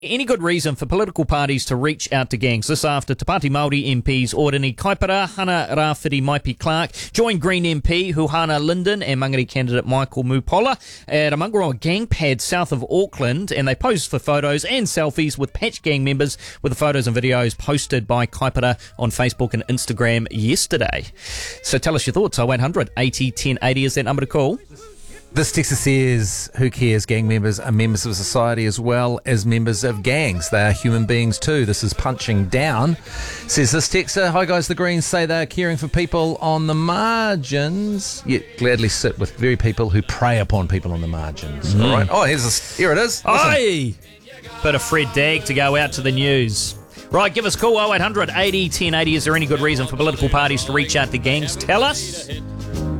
Any good reason for political parties to reach out to gangs? This after Te Pāti Māori MPs Orani Kaipara, Hana Rāwhiti Maipi Clark joined Green MP Huhana Linden and Mangere candidate Michael Mupola at a Mangaroa gang pad south of Auckland, and they posed for photos and selfies with patch gang members, with the photos and videos posted by Kaipara on Facebook and Instagram yesterday. So tell us your thoughts. 0800 80 1080 is that number to call. This texter says, who cares? Gang members are members of society as well as members of gangs. They are human beings too. This is punching down. Says this texter, hi guys, the Greens say they are caring for people on the margins, yet gladly sit with very people who prey upon people on the margins. All right. Oh, here it is. Aye! Bit of Fred Dagg to go out to the news. Right, give us a call, 0800 80 1080. Is there any good reason for political parties to reach out to gangs? Tell us.